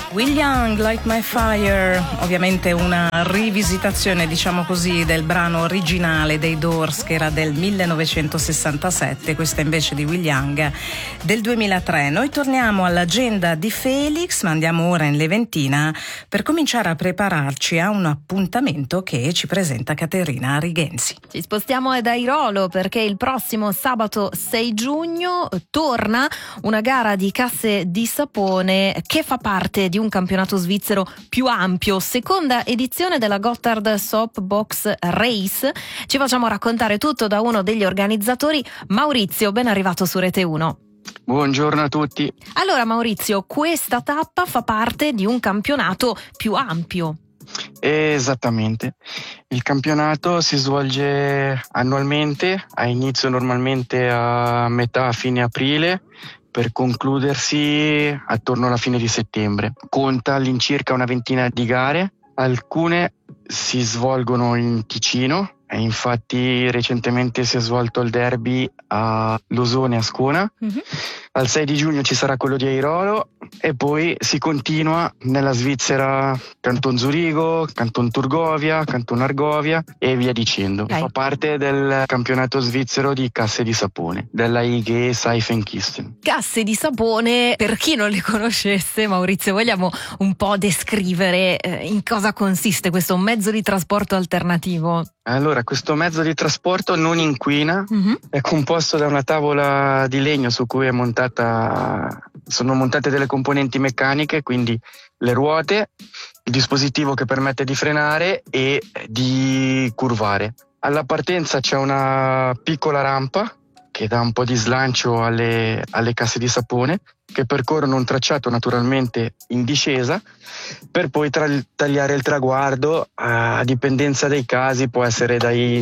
Will Young, Light My Fire, ovviamente una rivisitazione, diciamo così, del brano originale dei Doors che era del 1967, questa invece di Will Young del 2003. Noi torniamo all'agenda di Felix, ma andiamo ora in Leventina per cominciare a prepararci a un appuntamento che ci presenta Caterina Righenzi. Ci spostiamo ad Airolo perché il prossimo sabato 6 giugno torna una gara di casse di sapone che fa parte di un campionato svizzero più ampio, seconda edizione della Gotthard Soap Box Race. Ci facciamo raccontare tutto da uno degli organizzatori, Maurizio, ben arrivato su Rete 1. Buongiorno a tutti. Allora Maurizio, questa tappa fa parte di un campionato più ampio. Esattamente, il campionato si svolge annualmente, ha inizio normalmente a metà fine aprile per concludersi attorno alla fine di settembre. Conta all'incirca una ventina di gare, alcune si svolgono in Ticino e infatti recentemente si è svolto il derby a Losone, Ascona. Al 6 di giugno ci sarà quello di Airolo e poi si continua nella Svizzera, Canton Zurigo, Canton Turgovia, Canton Argovia e via dicendo. Fa parte del campionato svizzero di casse di sapone della IG Seifenkisten. Casse di sapone, per chi non le conoscesse, Maurizio, vogliamo un po' descrivere in cosa consiste questo mezzo di trasporto alternativo? Allora, questo mezzo di trasporto non inquina, è composto da una tavola di legno su cui sono montate delle componenti meccaniche, quindi le ruote, il dispositivo che permette di frenare e di curvare. Alla partenza c'è una piccola rampa che dà un po' di slancio alle casse di sapone, che percorrono un tracciato naturalmente in discesa per poi tagliare il traguardo. A dipendenza dei casi può essere dai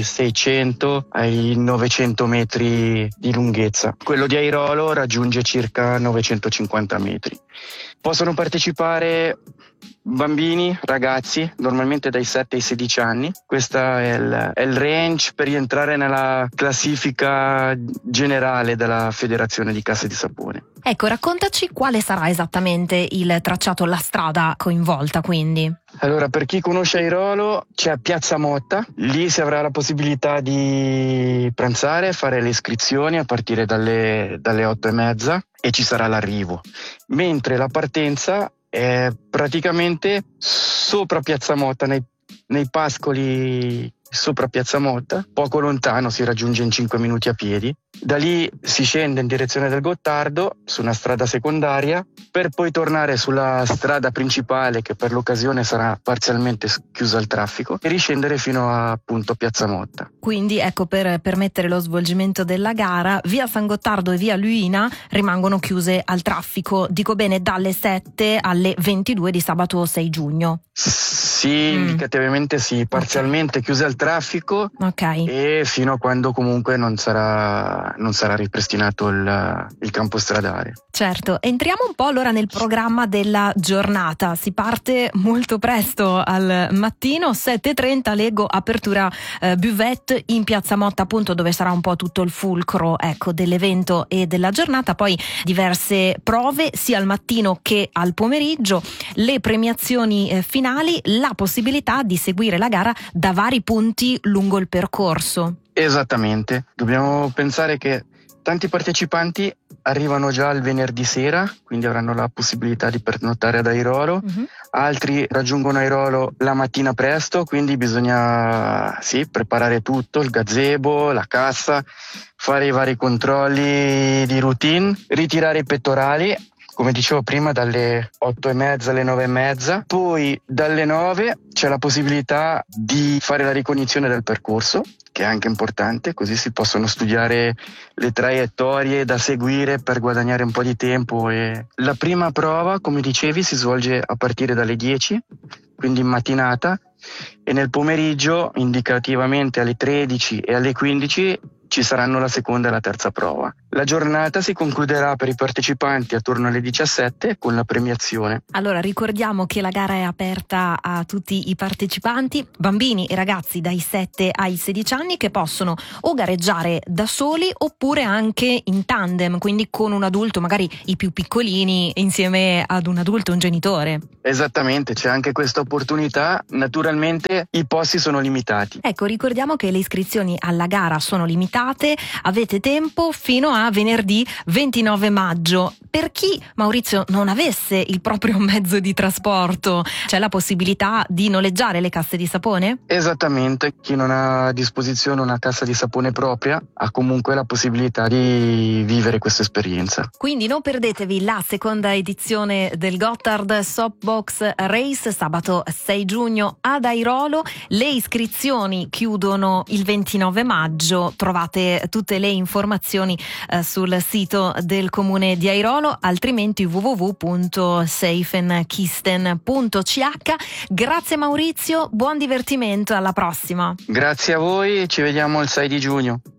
600 ai 900 metri di lunghezza. Quello di Airolo raggiunge circa 950 metri. Possono partecipare bambini, ragazzi, normalmente dai 7 ai 16 anni. Questo è il range per rientrare nella classifica generale della Federazione di Casse di Sapone. Ecco, raccontaci quale sarà esattamente il tracciato, la strada coinvolta quindi. Allora, per chi conosce Airolo c'è Piazza Motta, lì si avrà la possibilità di pranzare, fare le iscrizioni a partire dalle 8:30 e ci sarà l'arrivo. Mentre la partenza è praticamente sopra Piazza Motta, nei pascoli sopra Piazza Motta, poco lontano, si raggiunge in 5 minuti a piedi. Da lì si scende in direzione del Gottardo su una strada secondaria per poi tornare sulla strada principale che per l'occasione sarà parzialmente chiusa al traffico e riscendere fino a appunto Piazza Motta. Quindi ecco, per permettere lo svolgimento della gara, via San Gottardo e via Luina rimangono chiuse al traffico, dico bene, dalle 7 alle 22 di sabato 6 giugno. Sì, indicativamente sì, parzialmente chiuse al traffico e fino a quando comunque non sarà ripristinato il campo stradale. Certo, entriamo un po' allora nel programma della giornata. Si parte molto presto al mattino, 7:30 leggo apertura buvette in Piazza Motta, appunto, dove sarà un po' tutto il fulcro, ecco, dell'evento e della giornata. Poi diverse prove sia al mattino che al pomeriggio, le premiazioni finali, la possibilità di seguire la gara da vari punti lungo il percorso. Esattamente, dobbiamo pensare che tanti partecipanti arrivano già il venerdì sera, quindi avranno la possibilità di pernottare ad Airolo. Altri raggiungono Airolo la mattina presto, quindi bisogna preparare tutto, il gazebo, la cassa, fare i vari controlli di routine, ritirare i pettorali, come dicevo prima, dalle 8:30 alle 9:30. Poi dalle 9 c'è la possibilità di fare la ricognizione del percorso, che è anche importante, così si possono studiare le traiettorie da seguire per guadagnare un po' di tempo. E la prima prova, come dicevi, si svolge a partire dalle 10, quindi in mattinata, e nel pomeriggio, indicativamente alle 13 e alle 15, ci saranno la seconda e la terza prova. La giornata si concluderà per i partecipanti attorno alle 17 con la premiazione. Allora ricordiamo che la gara è aperta a tutti i partecipanti, bambini e ragazzi dai 7 ai 16 anni, che possono o gareggiare da soli oppure anche in tandem, quindi con un adulto, magari i più piccolini, insieme ad un adulto, un genitore. Esattamente, c'è anche questa opportunità. Naturalmente i posti sono limitati. Ecco, ricordiamo che le iscrizioni alla gara sono limitate, avete tempo fino a venerdì 29 maggio. Per chi, Maurizio, non avesse il proprio mezzo di trasporto, c'è la possibilità di noleggiare le casse di sapone? Esattamente, chi non ha a disposizione una cassa di sapone propria ha comunque la possibilità di vivere questa esperienza. Quindi non perdetevi la seconda edizione del Gotthard Soapbox Race, sabato 6 giugno ad Airolo. Le iscrizioni chiudono il 29 maggio, trovate tutte le informazioni sul sito del comune di Airolo, altrimenti www.seifenkisten.ch. Grazie Maurizio, buon divertimento, alla prossima. Grazie a voi e ci vediamo il 6 di giugno.